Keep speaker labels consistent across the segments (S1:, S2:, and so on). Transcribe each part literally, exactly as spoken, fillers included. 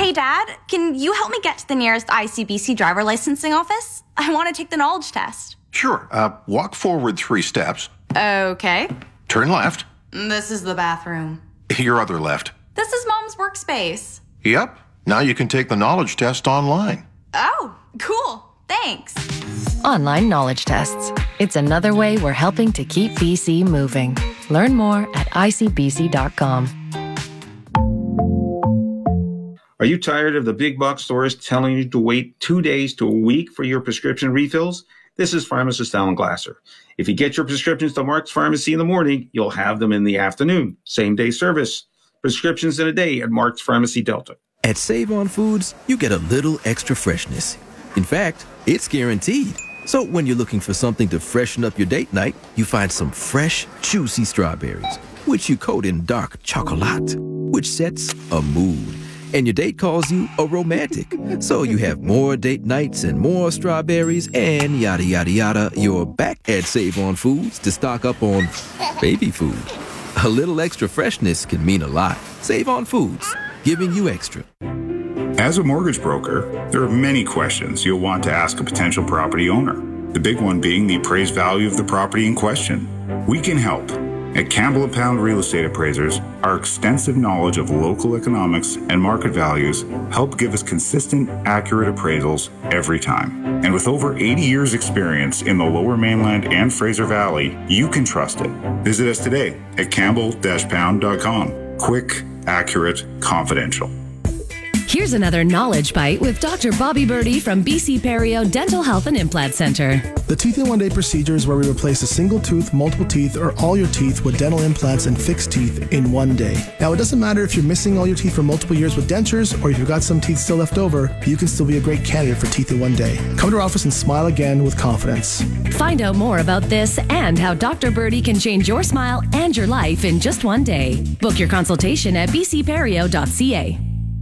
S1: Hey, Dad, can you help me get to the nearest I C B C driver licensing office? I want to take the knowledge test.
S2: Sure. Uh, walk forward three steps.
S1: Okay.
S2: Turn left.
S1: This is the bathroom.
S2: Your other left.
S1: This is Mom's workspace.
S2: Yep. Now you can take the knowledge test online.
S1: Oh, cool. Thanks.
S3: Online knowledge tests. It's another way we're helping to keep B C moving. Learn more at I C B C dot com.
S4: Are you tired of the big box stores telling you to wait two days to a week for your prescription refills? This is pharmacist Alan Glasser. If you get your prescriptions to Mark's Pharmacy in the morning, you'll have them in the afternoon. Same day service. Prescriptions in a day at Mark's Pharmacy Delta.
S5: At Save On Foods, you get a little extra freshness. In fact, it's guaranteed. So when you're looking for something to freshen up your date night, you find some fresh, juicy strawberries, which you coat in dark chocolate, which sets a mood. And your date calls you a romantic. So you have more date nights and more strawberries and yada, yada, yada. You're back at Save On Foods to stock up on baby food. A little extra freshness can mean a lot. Save On Foods, giving you extra.
S6: As a mortgage broker, there are many questions you'll want to ask a potential property owner. The big one being the appraised value of the property in question. We can help. At Campbell and Pound Real Estate Appraisers, our extensive knowledge of local economics and market values help give us consistent, accurate appraisals every time. And with over eighty years experience in the Lower Mainland and Fraser Valley, you can trust it. Visit us today at campbell dash pound dot com. Quick, accurate, confidential.
S7: Here's another knowledge bite with Doctor Bobby Birdie from B C Perio Dental Health and Implant Center.
S8: The Teeth in One Day procedure is where we replace a single tooth, multiple teeth, or all your teeth with dental implants and fixed teeth in one day. Now, it doesn't matter if you're missing all your teeth for multiple years with dentures or if you've got some teeth still left over, you can still be a great candidate for Teeth in One Day. Come to our office and smile again with confidence.
S7: Find out more about this and how Doctor Birdie can change your smile and your life in just one day. Book your consultation at b c perio dot c a.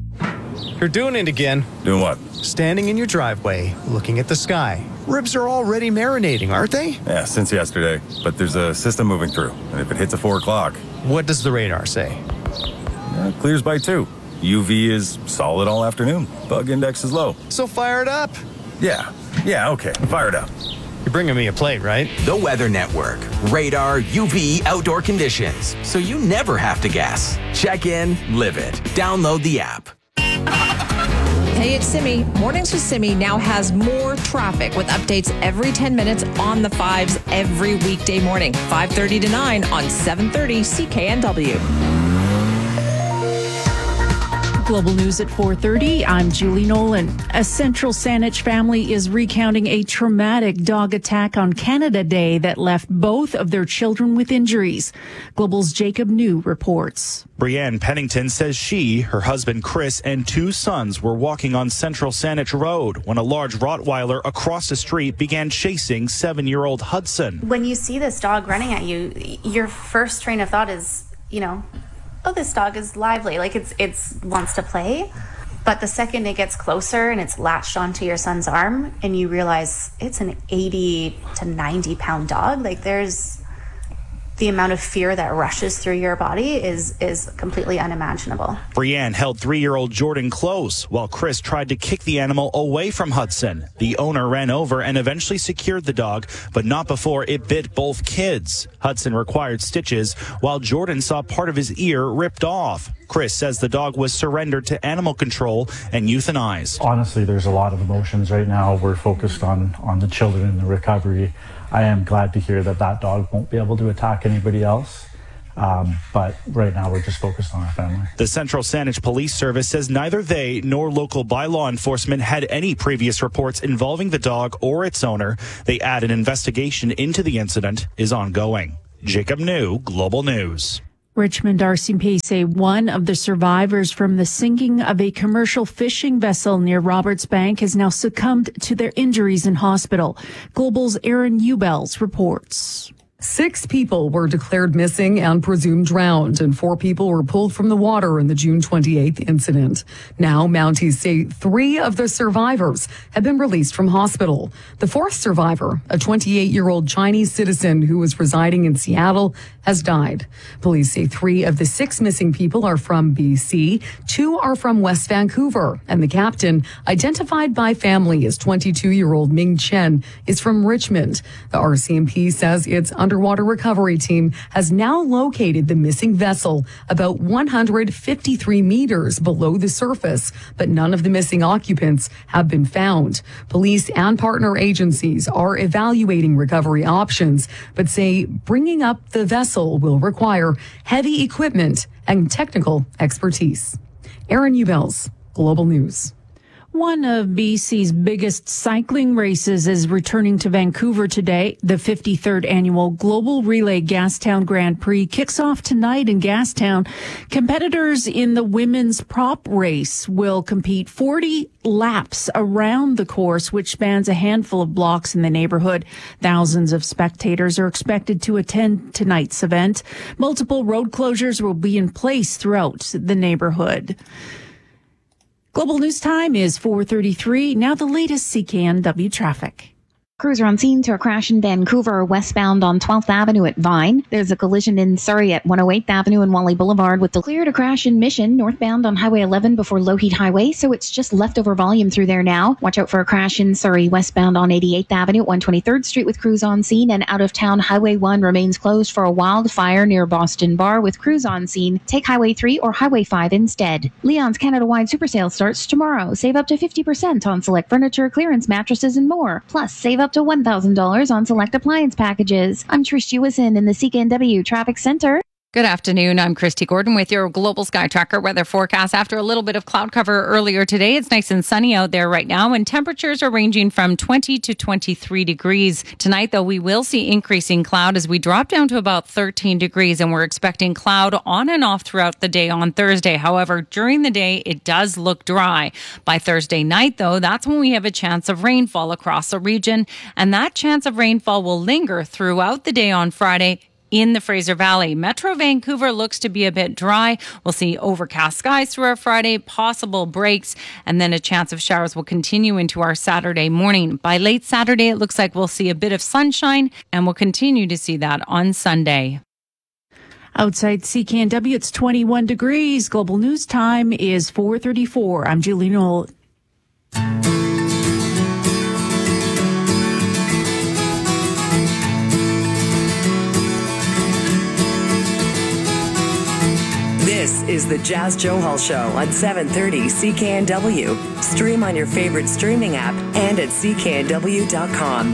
S9: You're doing it again.
S10: Doing what?
S9: Standing in your driveway, looking at the sky. Ribs are already marinating, aren't they?
S10: Yeah, since yesterday. But there's a system moving through, and if it hits at four o'clock...
S9: What does the radar say?
S10: Yeah, it clears by two. U V is solid all afternoon. Bug index is low.
S9: So fire it up.
S10: Yeah. Yeah, okay. Fire it up.
S9: You're bringing me a plate, right?
S11: The Weather Network. Radar, U V, outdoor conditions. So you never have to guess. Check in, live it. Download the app.
S12: Hey, it's Simi. Mornings with Simi now has more traffic with updates every ten minutes on the fives every weekday morning. five thirty to nine on seven thirty C K N W.
S13: Global News at four thirty. I'm Julie Nolan. A Central Saanich family is recounting a traumatic dog attack on Canada Day that left both of their children with injuries. Global's Jacob New reports.
S14: Brianne Pennington says she, her husband Chris, and two sons were walking on Central Saanich Road when a large Rottweiler across the street began chasing seven-year-old Hudson.
S15: When you see this dog running at you, your first train of thought is, you know, oh, this dog is lively, like it's it's wants to play. But the second it gets closer and it's latched onto your son's arm and you realize it's an eighty to ninety pound dog, like there's the amount of fear that rushes through your body is is completely unimaginable.
S14: Brianne held three-year-old Jordan close while Chris tried to kick the animal away from Hudson. The owner ran over and eventually secured the dog, but not before it bit both kids. Hudson required stitches while Jordan saw part of his ear ripped off. Chris says the dog was surrendered to animal control and euthanized.
S16: Honestly, there's a lot of emotions right now. We're focused on, on the children and the recovery. I am glad to hear that that dog won't be able to attack anybody else. Um, but right now we're just focused on our family.
S14: The Central Saanich Police Service says neither they nor local bylaw enforcement had any previous reports involving the dog or its owner. They add an investigation into the incident is ongoing. Jacob New, Global News.
S13: Richmond R C M P say one of the survivors from the sinking of a commercial fishing vessel near Roberts Bank has now succumbed to their injuries in hospital. Global's Aaron Ubels reports.
S17: Six people were declared missing and presumed drowned, and four people were pulled from the water in the June twenty-eighth incident. Now, Mounties say three of the survivors have been released from hospital. The fourth survivor, a twenty-eight-year-old Chinese citizen who was residing in Seattle, has died. Police say three of the six missing people are from B C, two are from West Vancouver, and the captain, identified by family as twenty-two-year-old Ming Chen, is from Richmond. The R C M P says its underwater recovery team has now located the missing vessel about one hundred fifty-three meters below the surface, but none of the missing occupants have been found. Police and partner agencies are evaluating recovery options, but say bringing up the vessel will require heavy equipment and technical expertise. Aaron Ubels, Global News.
S13: One of B C's biggest cycling races is returning to Vancouver today. The fifty-third annual Global Relay Gastown Grand Prix kicks off tonight in Gastown. Competitors in the women's prop race will compete forty laps around the course, which spans a handful of blocks in the neighborhood. Thousands of spectators are expected to attend tonight's event. Multiple road closures will be in place throughout the neighborhood. Global News Time is four thirty-three. Now the latest C K N W traffic.
S18: Crews are on scene to a crash in Vancouver, westbound on twelfth Avenue at Vine. There's a collision in Surrey at one oh eighth Avenue and Wally Boulevard with the clear to crash in Mission, northbound on Highway eleven before Lougheed Highway, so it's just leftover volume through there now. Watch out for a crash in Surrey, westbound on eighty-eighth Avenue at one twenty-third Street with crews on scene, and out of town Highway one remains closed for a wildfire near Boston Bar with crews on scene. Take Highway three or Highway five instead. Leon's Canada-wide super sale starts tomorrow. Save up to fifty percent on select furniture, clearance mattresses, and more. Plus, save up to one thousand dollars on select appliance packages. I'm Trish Jewison in the C K N W Traffic Center.
S19: Good afternoon. I'm Christy Gordon with your Global Sky Tracker weather forecast. After a little bit of cloud cover earlier today, it's nice and sunny out there right now, and temperatures are ranging from twenty to twenty-three degrees. Tonight, though, we will see increasing cloud as we drop down to about thirteen degrees, and we're expecting cloud on and off throughout the day on Thursday. However, during the day, it does look dry. By Thursday night, though, that's when we have a chance of rainfall across the region, and that chance of rainfall will linger throughout the day on Friday in the Fraser Valley. Metro Vancouver looks to be a bit dry. We'll see overcast skies through our Friday, possible breaks, and then a chance of showers will continue into our Saturday morning. By late Saturday, it looks like we'll see a bit of sunshine, and we'll continue to see that on Sunday.
S13: Outside C K N W, it's twenty-one degrees. Global News Time is four thirty-four. I'm Julie Knoll.
S20: This is the Jazz Johal Show on seven thirty C K N W. Stream on your favorite streaming app and at C K N W dot com.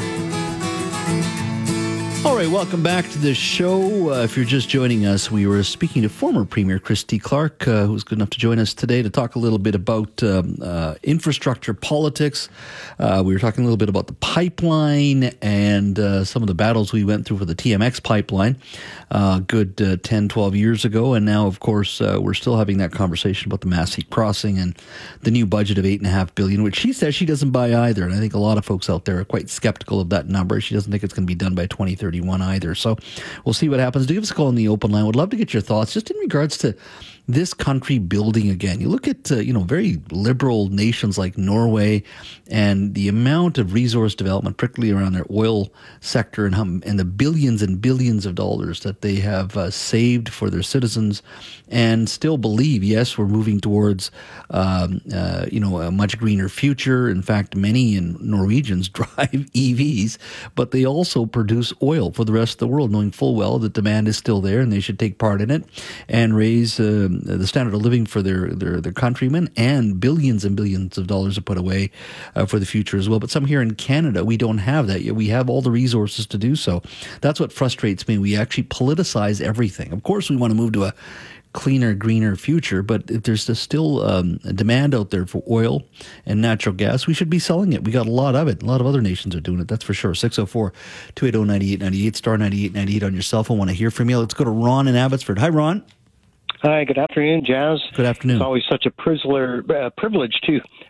S21: All right, welcome back to the show. Uh, if you're just joining us, we were speaking to former Premier Christy Clark, uh, who's good enough to join us today to talk a little bit about um, uh, infrastructure politics. Uh, we were talking a little bit about the pipeline and uh, some of the battles we went through for the T M X pipeline uh, good uh, ten, twelve years ago. And now, of course, uh, we're still having that conversation about the Massey Crossing and the new budget of eight point five billion dollars, which she says she doesn't buy either. And I think a lot of folks out there are quite skeptical of that number. She doesn't think it's going to be done by twenty thirty-one either. So we'll see what happens. Do give us a call on the open line. Would love to get your thoughts just in regards to this country building again. You look at, uh, you know, very liberal nations like Norway and the amount of resource development, particularly around their oil sector, and, how, and the billions and billions of dollars that they have uh, saved for their citizens, and still believe, yes, we're moving towards, um, uh, you know, a much greener future. In fact, many in Norwegians drive E Vs, but they also produce oil for the rest of the world, knowing full well that demand is still there and they should take part in it and raise uh, the standard of living for their, their, their countrymen, and billions and billions of dollars to put away uh, for the future as well. But some here in Canada, we don't have that yet. We have all the resources to do so. That's what frustrates me. We actually politicize everything. Of course, we want to move to a cleaner, greener future, but if there's still um, a demand out there for oil and natural gas, we should be selling it. We got a lot of it. A lot of other nations are doing it, that's for sure. six oh four, two eight oh, nine eight nine eight, star ninety-eight ninety-eight on your cell phone. Want to hear from you. Let's go to Ron in Abbotsford. Hi, Ron.
S22: Hi, good afternoon, Jazz.
S21: Good afternoon.
S22: It's always such a privilege, uh, privilege to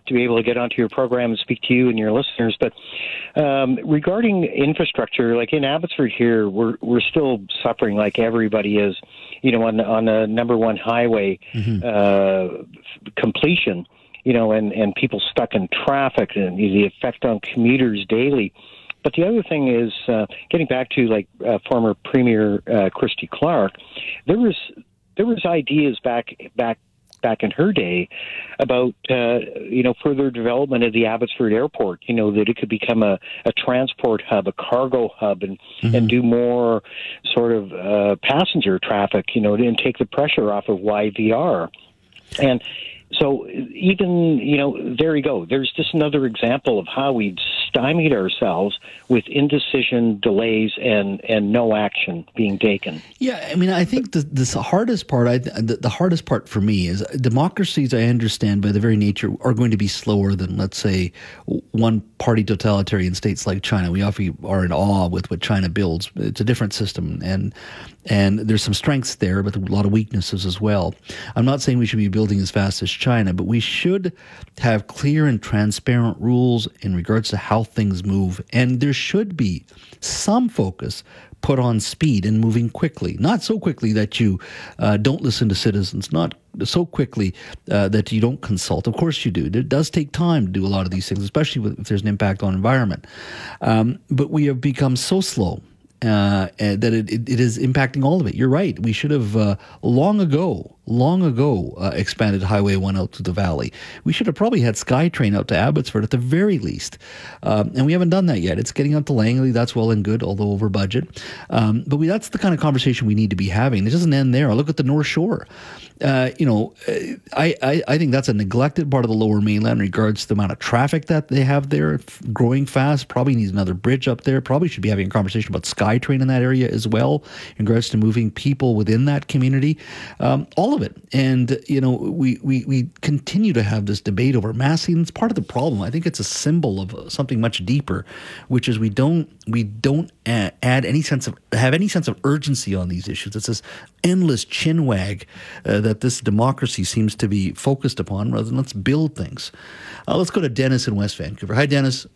S2: to be able to get onto your program and speak to you and your listeners. But um, regarding infrastructure, like in Abbotsford here, we're we're still suffering like everybody is, you know, on on a number one highway mm-hmm. uh, completion, you know, and, and people stuck in traffic and the effect on commuters daily. But the other thing is, uh, getting back to like uh, former Premier uh, Christy Clark, there was there was ideas back back back in her day about uh, you know further development of the Abbotsford Airport. You know that it could become a, a transport hub, a cargo hub, and mm-hmm. and do more sort of uh, passenger traffic. You know, and take the pressure off of Y V R. And so even, you know, there you go. There's just another example of how we've stymied ourselves with indecision, delays, and, and no action being taken.
S21: Yeah, I mean, I think the, the hardest part, I, the, the hardest part for me is democracies, I understand, by their very nature, are going to be slower than, let's say, one-party totalitarian states like China. We often are in awe with what China builds. It's a different system, and and there's some strengths there, but a lot of weaknesses as well. I'm not saying we should be building as fast as China, but we should have clear and transparent rules in regards to how things move, and there should be some focus put on speed and moving quickly. Not so quickly that you uh, don't listen to citizens, not so quickly uh, that you don't consult. Of course you do. It does take time to do a lot of these things, especially if there's an impact on environment. Um, but we have become so slow uh, that it, it, it is impacting all of it. You're right. We should have uh, long ago long ago uh, expanded Highway one out to the valley. We should have probably had SkyTrain out to Abbotsford at the very least. Um, and we haven't done that yet. It's getting out to Langley. That's well and good, although over budget. Um, but we, that's the kind of conversation we need to be having. It doesn't end there. I look at the North Shore. Uh, you know, I, I, I think that's a neglected part of the Lower Mainland in regards to the amount of traffic that they have there, growing fast. Probably needs another bridge up there. Probably should be having a conversation about SkyTrain in that area as well, in regards to moving people within that community. Um, all of it. And, you know, we, we, we continue to have this debate over massing. It's part of the problem. I think it's a symbol of something much deeper, which is we don't we don't add, add any sense of have any sense of urgency on these issues. It's this endless chinwag uh, that this democracy seems to be focused upon, rather than let's build things. Uh, let's go to Dennis in West Vancouver. Hi, Dennis.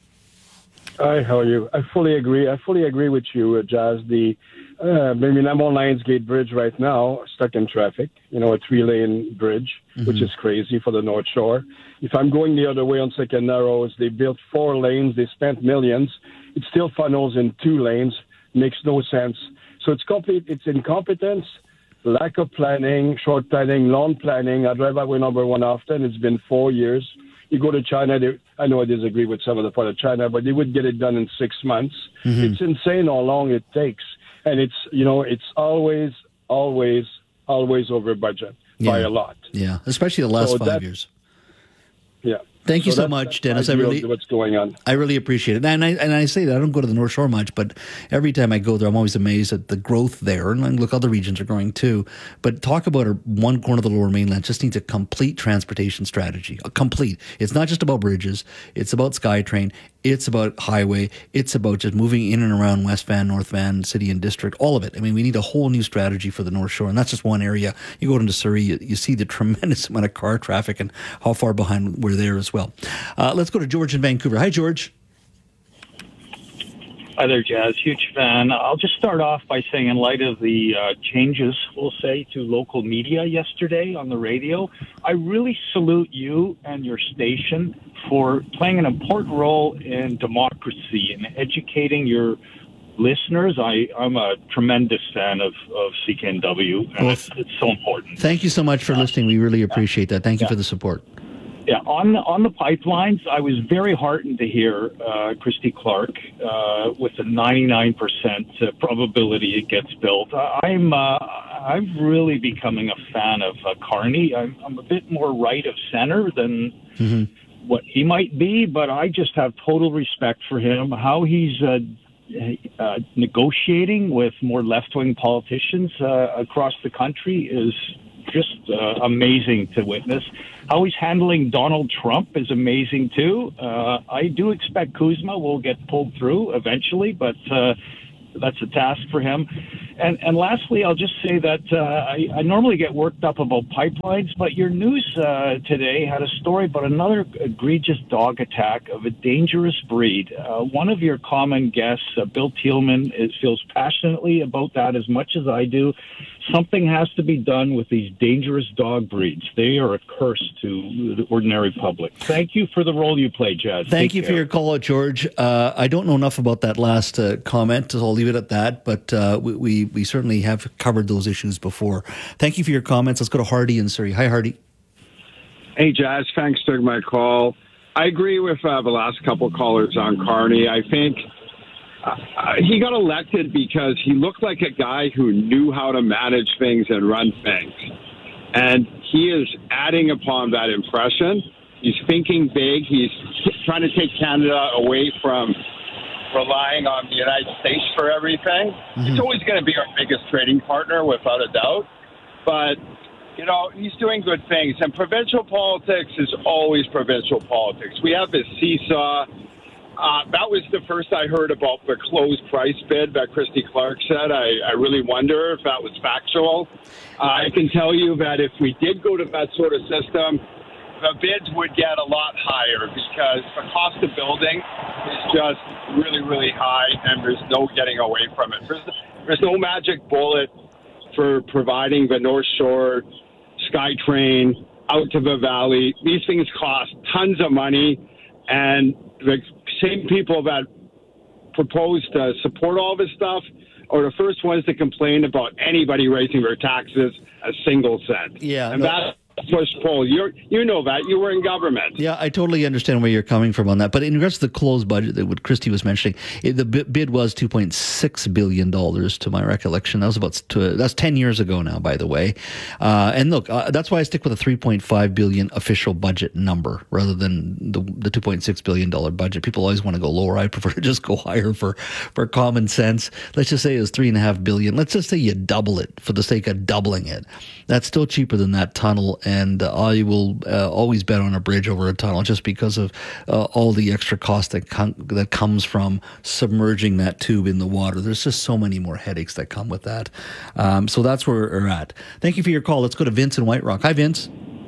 S22: Hi, how are you? I fully agree. I fully agree with you, uh, Jazz. The uh, I mean, I'm on Lions Gate Bridge right now, stuck in traffic. You know, a three-lane bridge, mm-hmm. which is crazy for the North Shore. If I'm going the other way on Second Narrows, they built four lanes. They spent millions. It still funnels in two lanes. Makes no sense. So it's complete. It's incompetence, lack of planning, short planning, long planning. I drive highway number one often. It's been four years. You go to China, they, I know I disagree with some of the part of China, but they would get it done in six months. Mm-hmm. It's insane how long it takes. And it's, you know, it's always, always, always over budget
S21: yeah.
S22: by a lot.
S21: Yeah, especially the last
S22: so
S21: five
S22: that,
S21: years.
S22: Yeah.
S21: Thank you
S22: so
S21: so
S22: that's,
S21: much,
S22: that's
S21: Dennis. I really,
S22: what's going on.
S21: I really appreciate it. And I and I say that I don't go to the North Shore much, but every time I go there, I'm always amazed at the growth there. And look, other regions are growing too. But talk about a, one corner of the Lower Mainland just needs a complete transportation strategy. A complete. It's not just about bridges. It's about SkyTrain. It's about highway. It's about just moving in and around West Van, North Van, City and District, all of it. I mean, we need a whole new strategy for the North Shore, and that's just one area. You go into Surrey, you, you see the tremendous amount of car traffic and how far behind we're there as well. Uh, let's go to George in Vancouver. Hi, George.
S23: Hi there, Jazz. Huge fan. I'll just start off by saying, in light of the uh, changes, we'll say, to local media yesterday on the radio, I really salute you and your station for playing an important role in democracy and educating your listeners. I, I'm a tremendous fan of, of C K N W, and well, it's, it's so important.
S21: Thank you so much for listening. We really appreciate that. Thank you yeah. for the support.
S23: Yeah, on on the pipelines, I was very heartened to hear uh, Christy Clark uh, with a ninety-nine percent probability it gets built. I'm uh, I'm really becoming a fan of uh, Carney. I'm, I'm a bit more right of center than mm-hmm. what he might be, but I just have total respect for him. How he's uh, uh, negotiating with more left-wing politicians uh, across the country is just uh, amazing to witness. How he's handling Donald Trump is amazing, too. Uh, I do expect Kuzma will get pulled through eventually, but uh, that's a task for him. And, and lastly, I'll just say that uh, I, I normally get worked up about pipelines, but your news uh, today had a story about another egregious dog attack of a dangerous breed. Uh, one of your common guests, uh, Bill Thielman, is, feels passionately about that as much as I do. Something has to be done with these dangerous dog breeds. They are a curse to the ordinary public. Thank you for the role you play, Jazz.
S21: Thank
S23: Take
S21: you
S23: care.
S21: for your call, George. Uh, I don't know enough about that last uh, comment, so I'll leave it at that. But uh, we, we we certainly have covered those issues before. Thank you for your comments. Let's go to Hardy in Surrey. Hi, Hardy.
S1: Hey, Jazz. Thanks for taking my call. I agree with uh, the last couple of callers on Carney. I think uh, he got elected because he looked like a guy who knew how to manage things and run things. And he is adding upon that impression. He's thinking big. He's trying to take Canada away from relying on the United States for everything. Mm-hmm. It's always going to be our biggest trading partner, without a doubt. But, you know, he's doing good things. And provincial politics is always provincial politics. We have this seesaw. Uh, that was the first I heard about the closed price bid that Christy Clark said. I, I really wonder if that was factual. Uh, I can tell you that if we did go to that sort of system, the bids would get a lot higher because the cost of building is just really, really high, and there's no getting away from it. There's, there's no magic bullet for providing the North Shore, SkyTrain, out to the valley. These things cost tons of money, and the same people that propose to support all this stuff are the first ones to complain about anybody raising their taxes a single cent.
S21: Yeah,
S1: and
S21: no.
S1: that's push pull. You you know that. You were in government.
S21: Yeah, I totally understand where you're coming from on that. But in regards to the closed budget that what Christy was mentioning, it, the bid was two point six billion dollars to my recollection. That was about to, that's ten years ago now, by the way. Uh, and look, uh, that's why I stick with a three point five billion dollars official budget number rather than the, the two point six billion dollars budget. People always want to go lower. I prefer to just go higher for, for common sense. Let's just say it was three and a half billion. Let's just say you double it for the sake of doubling it. That's still cheaper than that tunnel. And uh, I will uh, always bet on a bridge over a tunnel just because of uh, all the extra cost that com- that comes from submerging that tube in the water. There's just so many more headaches that come with that. Um, so that's where we're at. Thank you for your call. Let's go to Vince in White Rock. Hi, Vince.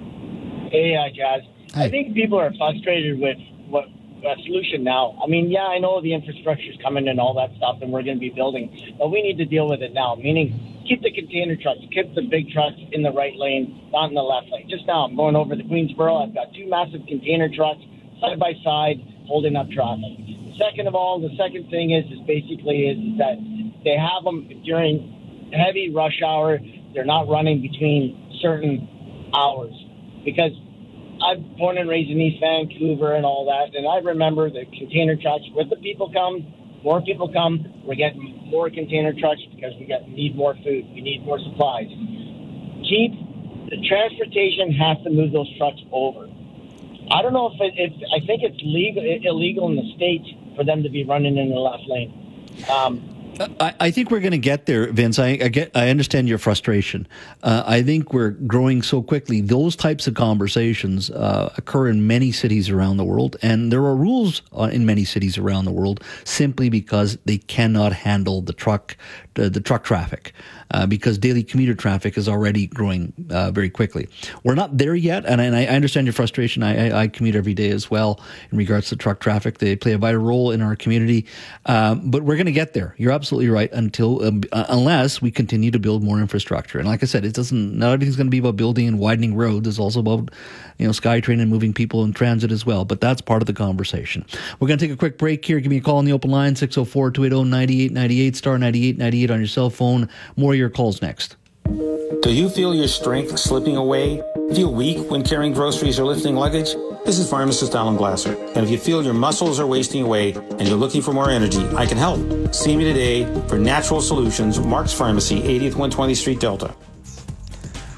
S3: Hey, uh, Jazz.
S21: Hi.
S3: I think people are frustrated with what a solution now. I mean, yeah, I know the infrastructure's coming and all that stuff, and we're going to be building, but we need to deal with it now, meaning keep the container trucks, keep the big trucks in the right lane, not in the left lane. Just now, I'm going over to Queensboro. I've got two massive container trucks side by side holding up traffic. Second of all, the second thing is, is basically is that they have them during heavy rush hour. They're not running between certain hours because I'm born and raised in East Vancouver and all that, and I remember the container trucks. With the people come, more people come. We're getting more container trucks because we got need more food. We need more supplies. Keep the transportation has to move those trucks over. I don't know if it, if I think it's legal illegal in the state for them to be running in the left lane. Um,
S21: I, I think we're going to get there, Vince. I, I get. I understand your frustration. Uh, I think we're growing so quickly. Those types of conversations uh, occur in many cities around the world, and there are rules uh, in many cities around the world simply because they cannot handle the truck, uh, the truck traffic, uh, because daily commuter traffic is already growing uh, very quickly. We're not there yet, and I, and I understand your frustration. I, I, I commute every day as well in regards to truck traffic. They play a vital role in our community, um, but we're going to get there. You're absolutely right. Until um, uh, unless we continue to build more infrastructure, and like I said, it doesn't. Not everything's going to be about building and widening roads. It's also about, you know, SkyTrain and moving people in transit as well. But that's part of the conversation. We're going to take a quick break here. Give me a call on the open line six oh four, two eight oh, nine eight nine eight star ninety-eight ninety-eight on your cell phone. More of your calls next.
S4: Do you feel your strength slipping away? Feel weak when carrying groceries or lifting luggage? This is pharmacist Alan Glasser. And if you feel your muscles are wasting away and you're looking for more energy, I can help. See me today for Natural Solutions, Mark's Pharmacy, eightieth one hundred twentieth Street, Delta.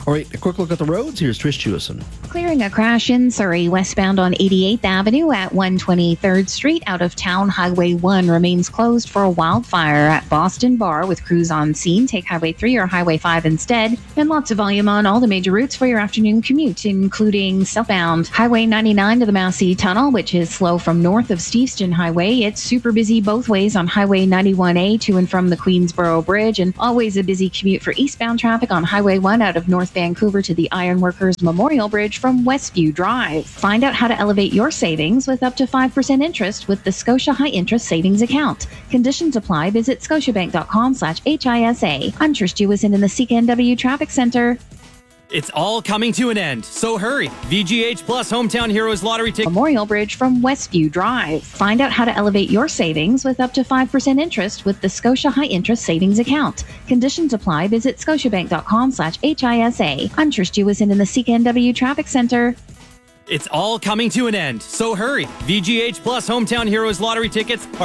S21: All right, a quick look at the roads. Here's Trish Jewison.
S18: Clearing a crash in Surrey, westbound on eighty-eighth Avenue at one hundred twenty-third Street. Out of town, Highway one remains closed for a wildfire at Boston Bar with crews on scene. Take Highway three or Highway five instead. And lots of volume on all the major routes for your afternoon commute, including southbound Highway ninety-nine to the Massey Tunnel, which is slow from north of Steveston Highway. It's super busy both ways on Highway ninety-one A to and from the Queensboro Bridge, and always a busy commute for eastbound traffic on Highway one out of North Vancouver to the Ironworkers Memorial Bridge from Westview Drive. Find out how to elevate your savings with up to five percent interest with the Scotia High Interest Savings Account. Conditions apply. Visit scotiabank.com slash HISA. I'm Trish Jewison in the C K N W Traffic Center.
S5: It's all coming to an end, so hurry. V G H Plus Hometown Heroes Lottery ticket.
S18: Memorial Bridge from Westview Drive. Find out how to elevate your savings with up to five percent interest with the Scotia High Interest Savings Account. Conditions apply. Visit scotiabank.com slash HISA. I'm Trish Jewison in the C K N W Traffic Center.
S5: It's all coming to an end, so hurry. V G H Plus Hometown Heroes Lottery tickets